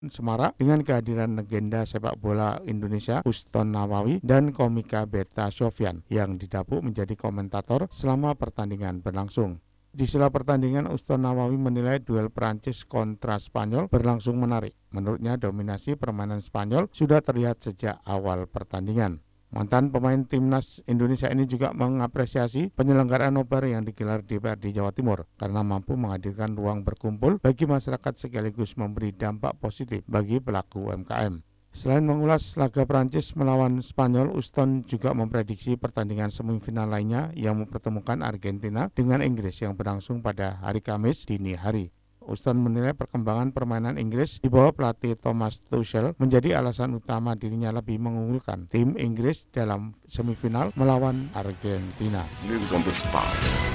semarak dengan kehadiran legenda sepak bola Indonesia Uston Nawawi dan komika Berta Sofyan yang didapuk menjadi komentator selama pertandingan berlangsung. Di sela pertandingan, Uston Nawawi menilai duel Prancis kontra Spanyol berlangsung menarik. Menurutnya, dominasi permainan Spanyol sudah terlihat sejak awal pertandingan. Mantan pemain timnas Indonesia ini juga mengapresiasi penyelenggaraan nobar yang digelar DPRD Jawa Timur karena mampu menghadirkan ruang berkumpul bagi masyarakat sekaligus memberi dampak positif bagi pelaku UMKM. Selain mengulas laga Prancis melawan Spanyol, Uston juga memprediksi pertandingan semifinal lainnya yang mempertemukan Argentina dengan Inggris yang berlangsung pada hari Kamis dini hari. Uston menilai perkembangan permainan Inggris di bawah pelatih Thomas Tuchel menjadi alasan utama dirinya lebih mengunggulkan tim Inggris dalam semifinal melawan Argentina.